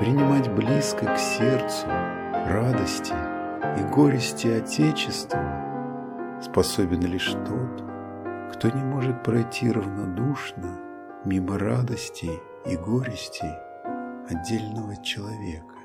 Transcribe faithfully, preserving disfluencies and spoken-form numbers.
принимать близко к сердцу радости и горести Отечества способен лишь тот, кто не может пройти равнодушно мимо радостей и горестей отдельного человека.